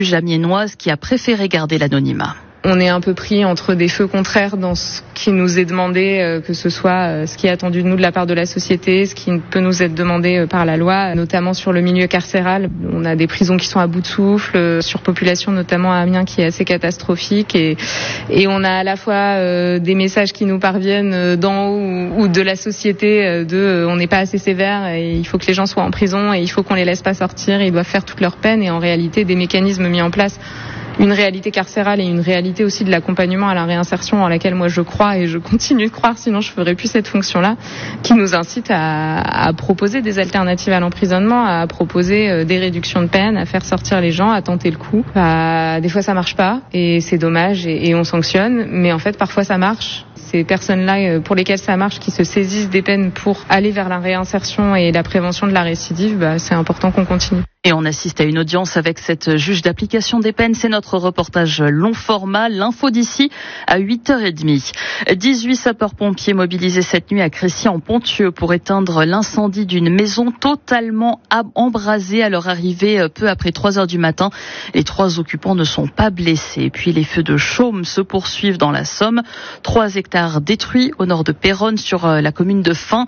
amiénoise qui a préféré garder l'anonymat. On est un peu pris entre des feux contraires dans ce qui nous est demandé, que ce soit ce qui est attendu de nous de la part de la société, ce qui peut nous être demandé par la loi, notamment sur le milieu carcéral. On a des prisons qui sont à bout de souffle, surpopulation notamment à Amiens qui est assez catastrophique et on a à la fois des messages qui nous parviennent d'en haut ou de la société on n'est pas assez sévère et il faut que les gens soient en prison et il faut qu'on les laisse pas sortir, ils doivent faire toute leur peine et en réalité des mécanismes mis en place. Une réalité carcérale et une réalité aussi de l'accompagnement à la réinsertion en laquelle moi je crois et je continue de croire, sinon je ferais plus cette fonction-là, qui nous incite à proposer des alternatives à l'emprisonnement, à proposer des réductions de peine, à faire sortir les gens, à tenter le coup. Des fois ça marche pas et c'est dommage et on sanctionne, mais en fait parfois ça marche. Ces personnes-là pour lesquelles ça marche, qui se saisissent des peines pour aller vers la réinsertion et la prévention de la récidive, c'est important qu'on continue. Et on assiste à une audience avec cette juge d'application des peines. C'est notre reportage long format. L'info d'ici à 8h30. 18 sapeurs-pompiers mobilisés cette nuit à Crécy-en-Ponthieu pour éteindre l'incendie d'une maison totalement embrasée à leur arrivée peu après 3h du matin. Les 3 occupants ne sont pas blessés. Puis les feux de chaume se poursuivent dans la Somme. 3 hectares détruits au nord de Péronne sur la commune de Fain.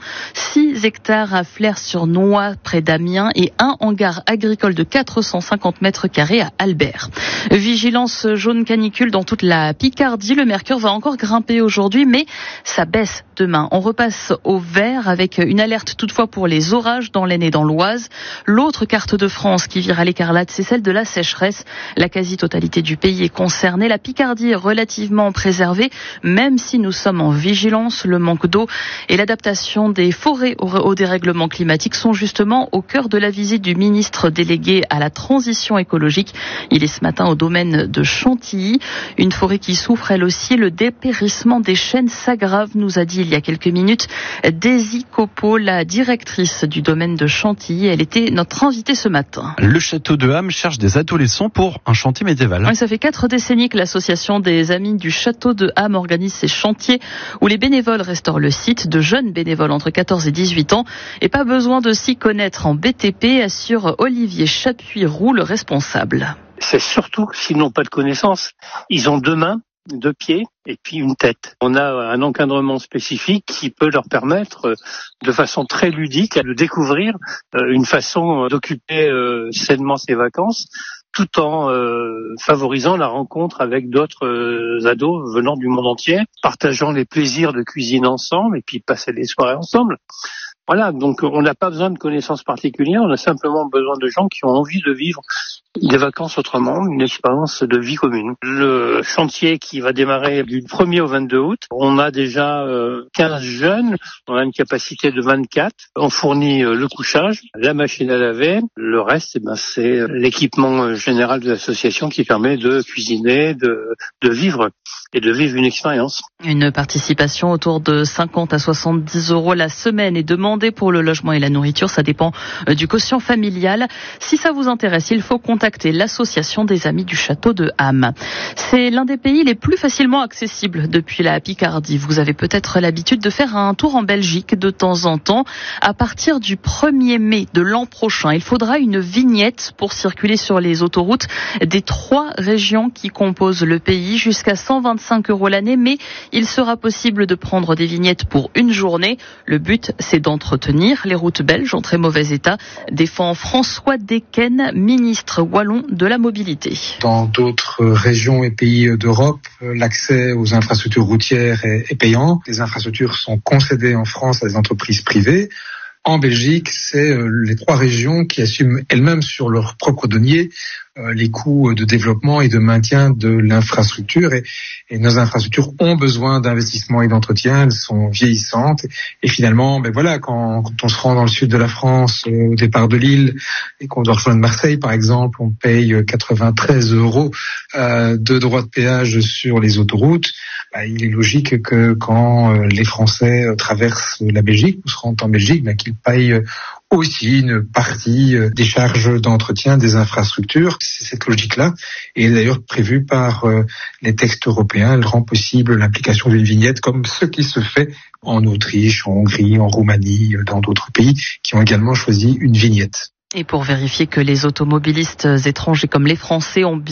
6 hectares à Flers-sur-Noye près d'Amiens et un hangar agricole de 450 mètres carrés à Albert. Vigilance jaune canicule dans toute la Picardie. Le mercure va encore grimper aujourd'hui, mais ça baisse demain. On repasse au vert avec une alerte toutefois pour les orages dans l'Aisne et dans l'Oise. L'autre carte de France qui vire à l'écarlate, c'est celle de la sécheresse. La quasi-totalité du pays est concernée. La Picardie est relativement préservée, même si nous sommes en vigilance. Le manque d'eau et l'adaptation des forêts au dérèglement climatique sont justement au cœur de la visite du ministre délégué à la transition écologique. Il est ce matin au domaine de Chantilly. Une forêt qui souffre elle aussi. Le dépérissement des chênes s'aggrave, nous a dit il y a quelques minutes Daisy Copeau, la directrice du domaine de Chantilly. Elle était notre invitée ce matin. Le château de Ham cherche des adolescents pour un chantier médiéval. Oui, ça fait 4 décennies que l'association des amis du château de Ham organise ces chantiers où les bénévoles restaurent le site, de jeunes bénévoles entre 14 et 18 ans. Et pas besoin de s'y connaître en BTP, assure Olivier Chapuis-Roux, le responsable. C'est surtout s'ils n'ont pas de connaissances. Ils ont 2 mains, 2 pieds et puis une tête. On a un encadrement spécifique qui peut leur permettre de façon très ludique de découvrir une façon d'occuper sainement ses vacances tout en favorisant la rencontre avec d'autres ados venant du monde entier, partageant les plaisirs de cuisine ensemble et puis passer des soirées ensemble. Voilà, donc on n'a pas besoin de connaissances particulières, on a simplement besoin de gens qui ont envie de vivre des vacances autrement, une expérience de vie commune. Le chantier qui va démarrer du 1er au 22 août, on a déjà 15 jeunes, on a une capacité de 24. On fournit le couchage, la machine à laver, le reste c'est l'équipement général de l'association qui permet de cuisiner, de vivre et de vivre une expérience. Une participation autour de 50 à 70 € la semaine est demandée pour le logement et la nourriture. Ça dépend du quotient familial. Si ça vous intéresse, il faut contacter l'association des amis du château de Ham. C'est l'un des pays les plus facilement accessibles depuis la Picardie. Vous avez peut-être l'habitude de faire un tour en Belgique de temps en temps. À partir du 1er mai de l'an prochain, il faudra une vignette pour circuler sur les autoroutes des 3 régions qui composent le pays, jusqu'à 125 € l'année, mais il sera possible de prendre des vignettes pour une journée. Le but, c'est d'entretenir les routes belges en très mauvais état, défend François Decken, ministre wallon de la mobilité. Dans d'autres régions et pays d'Europe, l'accès aux infrastructures routières est payant. Les infrastructures sont concédées en France à des entreprises privées. En Belgique, c'est les 3 régions qui assument elles-mêmes sur leur propre denier les coûts de développement et de maintien de l'infrastructure. Et nos infrastructures ont besoin d'investissement et d'entretien. Elles sont vieillissantes. Et finalement, quand on se rend dans le sud de la France, au départ de Lille, et qu'on doit rejoindre Marseille, par exemple, on paye 93 € de droits de péage sur les autoroutes. Il est logique que quand les Français traversent la Belgique ou se rendent en Belgique, qu'ils payent aussi une partie des charges d'entretien des infrastructures. C'est cette logique-là. Et d'ailleurs prévue par les textes européens. Elle rend possible l'application d'une vignette comme ce qui se fait en Autriche, en Hongrie, en Roumanie, dans d'autres pays qui ont également choisi une vignette. Et pour vérifier que les automobilistes étrangers comme les Français ont